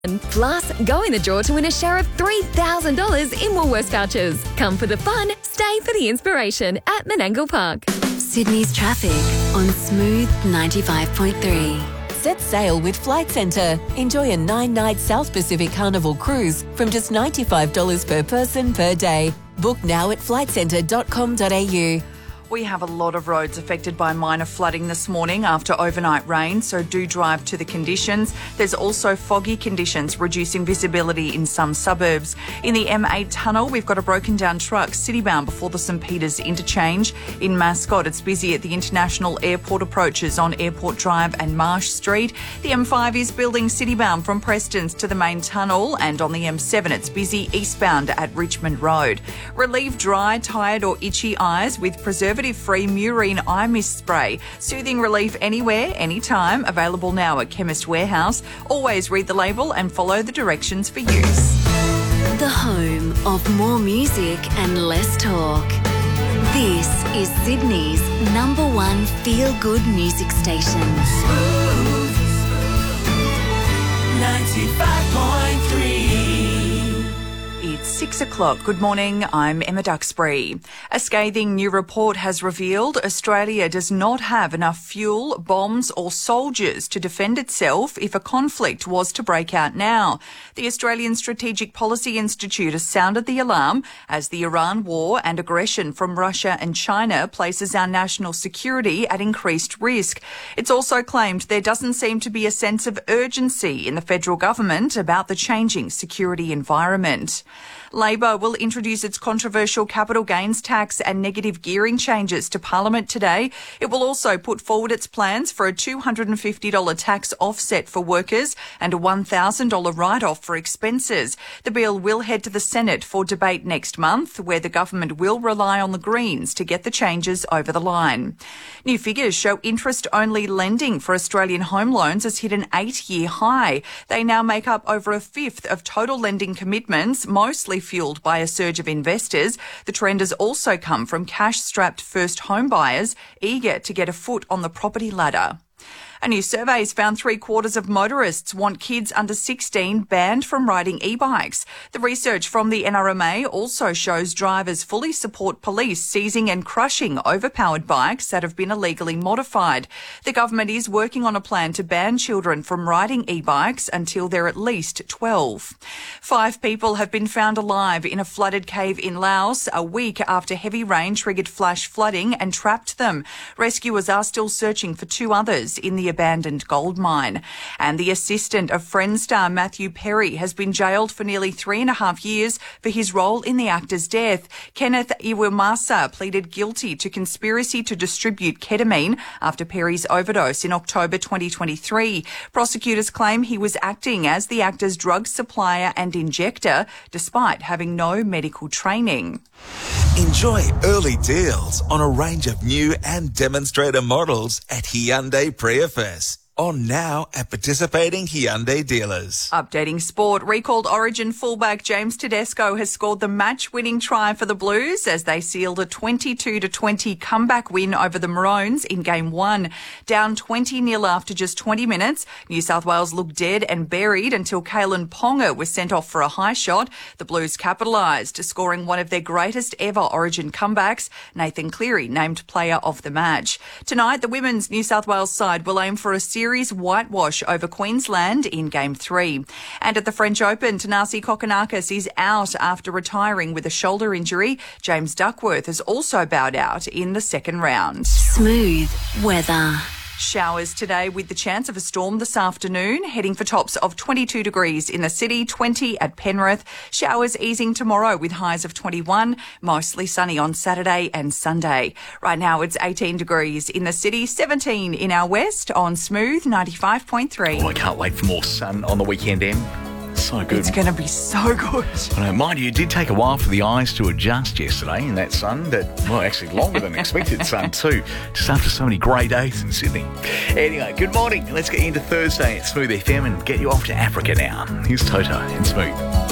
Plus, go in the draw to win a share of $3,000 in Woolworths vouchers. Come for the fun, stay for the inspiration at Menangle Park. Sydney's traffic on Smooth 95.3. Set sail with Flight Centre. Enjoy a 9-night South Pacific Carnival cruise from just $95 per person per day. Book now at flightcentre.com.au. We have a lot of roads affected by minor flooding this morning after overnight rain, so do drive to the conditions. There's also foggy conditions, reducing visibility in some suburbs. In the M8 tunnel, we've got a broken down truck citybound before the St Peters interchange. In Mascot, it's busy at the International Airport approaches on Airport Drive and Marsh Street. The M5 is building citybound from Prestons to the main tunnel, and on the M7, it's busy eastbound at Richmond Road. Relieve dry, tired or itchy eyes with preservative-free Murine eye mist spray. Soothing relief anywhere, anytime. Available now at Chemist Warehouse. Always read the label and follow the directions for use. The home of more music and less talk. This is Sydney's #1 feel-good music station. Smooth 95.3. It's 6 o'clock. Good morning. I'm Emma Duxbury. A scathing new report has revealed Australia does not have enough fuel, bombs or soldiers to defend itself if a conflict was to break out now. The Australian Strategic Policy Institute has sounded the alarm as the Iran war and aggression from Russia and China places our national security at increased risk. It's also claimed there doesn't seem to be a sense of urgency in the federal government about the changing security environment. Labor will introduce its controversial capital gains tax and negative gearing changes to Parliament today. It will also put forward its plans for a $250 tax offset for workers and a $1,000 write-off for expenses. The bill will head to the Senate for debate next month, where the government will rely on the Greens to get the changes over the line. New figures show interest-only lending for Australian home loans has hit an 8-year high. They now make up over a fifth of total lending commitments, mostly fueled by a surge of investors. The trend has also come from cash-strapped first home buyers eager to get a foot on the property ladder. A new survey has found 3/4 of motorists want kids under 16 banned from riding e-bikes. The research from the NRMA also shows drivers fully support police seizing and crushing overpowered bikes that have been illegally modified. The government is working on a plan to ban children from riding e-bikes until they're at least 12. 5 people have been found alive in a flooded cave in Laos a week after heavy rain triggered flash flooding and trapped them. Rescuers are still searching for 2 others in the abandoned gold mine. And the assistant of Friends star Matthew Perry has been jailed for nearly 3.5 years for his role in the actor's death. Kenneth Iwamasa pleaded guilty to conspiracy to distribute ketamine after Perry's overdose in October 2023. Prosecutors claim he was acting as the actor's drug supplier and injector despite having no medical training. Enjoy early deals on a range of new and demonstrator models at Hyundai Prius. On now at participating Hyundai dealers. Updating sport, recalled Origin fullback James Tedesco has scored the match-winning try for the Blues as they sealed a 22-20 comeback win over the Maroons in Game 1. Down 20-0 after just 20 minutes, New South Wales looked dead and buried until Kalen Ponga was sent off for a high shot. The Blues capitalised, scoring one of their greatest ever Origin comebacks. Nathan Cleary named player of the match. Tonight, the women's New South Wales side will aim for a series whitewash over Queensland in Game 3. And at the French Open, Thanasi Kokkinakis is out after retiring with a shoulder injury. James Duckworth has also bowed out in the second round. Smooth weather. Showers today with the chance of a storm this afternoon, heading for tops of 22 degrees in the city, 20 at Penrith. Showers easing tomorrow with highs of 21, mostly sunny on Saturday and Sunday. Right now it's 18 degrees in the city, 17 in our west on Smooth 95.3. Oh, I can't wait for more sun on the weekend, Em. So good. It's going to be so good. I know, mind you, it did take a while for the eyes to adjust yesterday in that sun. Actually longer than expected sun too, just after so many grey days in Sydney. Anyway, good morning. Let's get into Thursday at Smooth FM and get you off to Africa now. Here's Toto in Smooth.